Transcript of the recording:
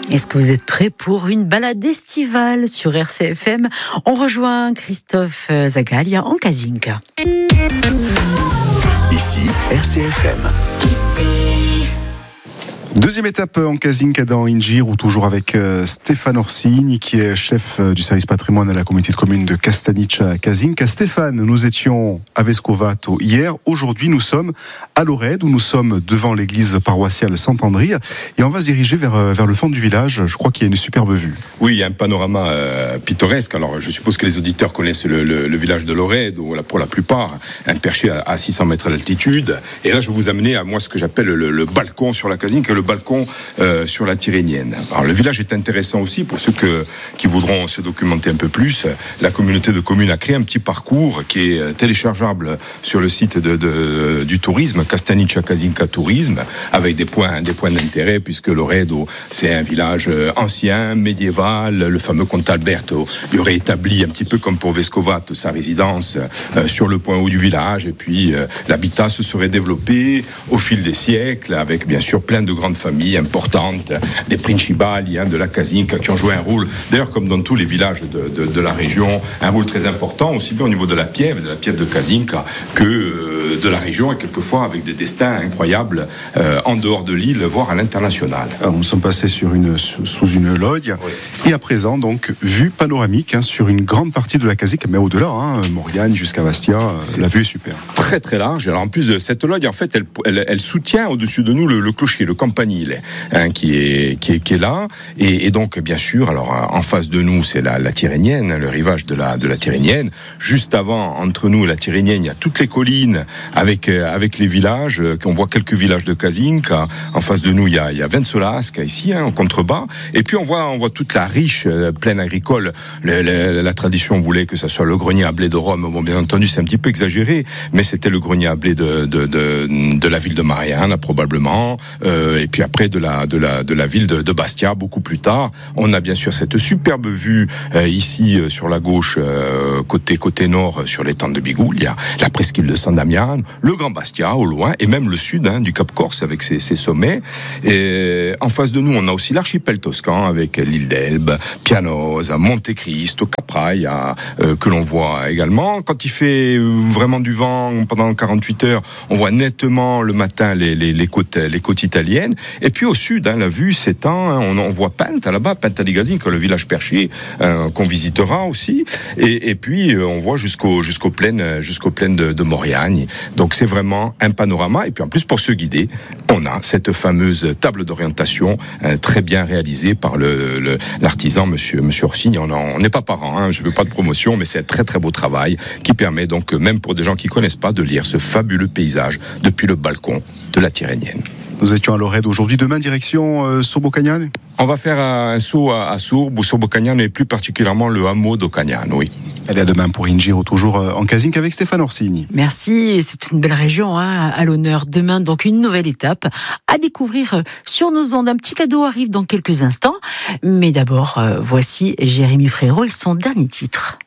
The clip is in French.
Est-ce que vous êtes prêts pour une balade estivale sur RCFM? On rejoint Christophe Zagalia en Kazinka. Ici, RCFM. Deuxième étape en Kazinka dans Ingir, ou toujours avec Stéphane Orsini, qui est chef du service patrimoine à la communauté de communes de Kastanica Kazinka. Stéphane, nous étions à Vescovato hier. Aujourd'hui, nous sommes à Lorède, où nous sommes devant l'église paroissiale Saint-André. Et on va se diriger vers le fond du village. Je crois qu'il y a une superbe vue. Oui, il y a un panorama pittoresque. Alors, je suppose que les auditeurs connaissent le village de Lorède, où pour la plupart, un perché à 600 mètres d'altitude. Et là, je vais vous amener à moi ce que j'appelle le balcon sur la Kazinka, le balcon sur la Tyrrhénienne. Alors, le village est intéressant aussi pour ceux qui voudront se documenter un peu plus. La communauté de communes a créé un petit parcours qui est téléchargeable sur le site du tourisme, Kastanica Kazinka Tourisme, avec des points d'intérêt, puisque Loredo, c'est un village ancien, médiéval. Le fameux comte Alberto y aurait établi, un petit peu comme pour Vescovato, sa résidence sur le point haut du village. Et puis, l'habitat se serait développé au fil des siècles, avec bien sûr plein de grandes familles importantes, des principali de la Kazinka, qui ont joué un rôle, d'ailleurs comme dans tous les villages de la région, un rôle très important, aussi bien au niveau de la piève de Kazinka, que de la région, et quelquefois avec des destins incroyables en dehors de l'île, voire à l'international. Alors, nous sommes passés sous une loggia, oui. Et à présent, donc, vue panoramique sur une grande partie de la Kazinka, mais au-delà, Mauriane jusqu'à Bastia, la vue est super. Très très large. Alors en plus de cette loggia, en fait, elle soutient au-dessus de nous le clocher, le campanile, qui est là. Et donc, bien sûr, alors en face de nous, c'est la Tyrrhénienne, le rivage de la Tyrrhénienne. Juste avant, entre nous et la Tyrrhénienne, il y a toutes les collines avec les villages. On voit quelques villages de Kazinka. En face de nous, il y a Ventsolaska ici, en contrebas. Et puis on voit toute la riche plaine agricole. La tradition voulait que ça soit le grenier à blé de Rome. Bon, bien entendu, c'est un petit peu exagéré, mais c'était le grenier à blé de la ville de Marianne, probablement. Et puis après de la ville de Bastia, beaucoup plus tard. On a bien sûr cette superbe vue ici sur la gauche, côté nord, sur l'étang de Biguglia, la presqu'île de San Damiano, le Grand Bastia au loin, et même le sud du Cap Corse avec ses sommets. Et en face de nous, on a aussi l'archipel toscan avec l'île d'Elbe, Pianosa, Monte Cristo, Capraia, que l'on voit également. Quand il fait vraiment du vent pendant 48 heures, on voit nettement le matin les côtes italiennes. Et puis au sud, la vue s'étend. On voit Penta là-bas, Penta di Kazinka, le village perché qu'on visitera aussi. Et puis on voit jusqu'aux plaines de Moriani. Donc c'est vraiment un panorama. Et puis en plus, pour se guider, on a cette fameuse table d'orientation très bien réalisée par l'artisan monsieur Orsini. On n'est pas parents, je ne veux pas de promotion, mais c'est un très très beau travail qui permet donc, même pour des gens qui ne connaissent pas, de lire ce fabuleux paysage depuis le balcon de la Tyrrhénienne. Nous étions à Lorède aujourd'hui. Demain, direction Sorbocagnano. On va faire un saut à Sorbocagnano, et plus particulièrement le hameau d'Ocagnano, oui. Allez, à demain pour Ingir, toujours en Kazinka avec Stéphane Orsini. Merci, c'est une belle région à l'honneur. Demain, donc, une nouvelle étape à découvrir sur nos ondes. Un petit cadeau arrive dans quelques instants. Mais d'abord, voici Jérémy Frérot et son dernier titre.